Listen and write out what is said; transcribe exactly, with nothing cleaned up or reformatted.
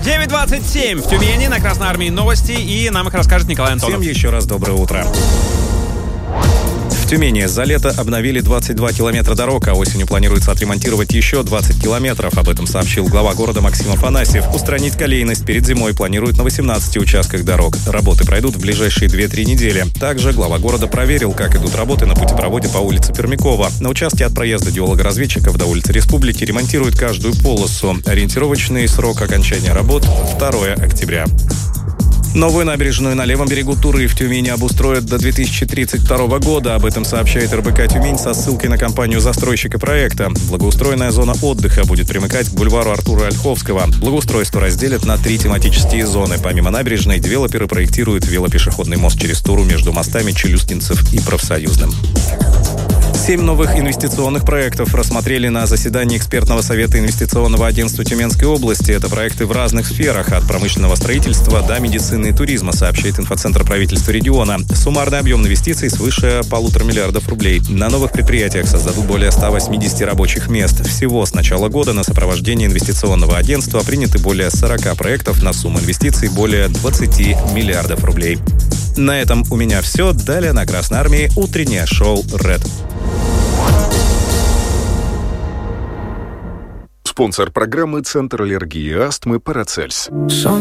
девять двадцать семь в Тюмени, на Красной Армии новости, и нам их расскажет Николай Антонов. Всем еще раз доброе утро. В Тюмени за лето обновили двадцать два километра дорог, а осенью планируется отремонтировать еще двадцать километров. Об этом сообщил глава города Максим Афанасьев. Устранить колейность перед зимой планируют на восемнадцати участках дорог. Работы пройдут в ближайшие две-три недели. Также глава города проверил, как идут работы на путепроводе по улице Пермякова. На участке от проезда геолога-разведчиков до улицы Республики ремонтируют каждую полосу. Ориентировочный срок окончания работ – второго октября. Новую набережную на левом берегу Туры в Тюмени обустроят до две тысячи тридцать второго года. Об этом сообщает эр бэ ка «Тюмень» со ссылкой на компанию застройщика проекта. Благоустроенная зона отдыха будет примыкать к бульвару Артура Ольховского. Благоустройство разделят на три тематические зоны. Помимо набережной, девелоперы проектируют велопешеходный мост через Туру между мостами Челюскинцев и Профсоюзным. Семь новых инвестиционных проектов рассмотрели на заседании экспертного совета инвестиционного агентства Тюменской области. Это проекты в разных сферах, от промышленного строительства до медицины и туризма, сообщает инфоцентр правительства региона. Суммарный объем инвестиций свыше полутора миллиардов рублей. На новых предприятиях создадут более ста восьмидесяти рабочих мест. Всего с начала года на сопровождение инвестиционного агентства приняты более сорока проектов на сумму инвестиций более двадцати миллиардов рублей. На этом у меня все. Далее на Красной Армии утреннее шоу «Ред». Спонсор программы «Центр аллергии и астмы» Парацельс.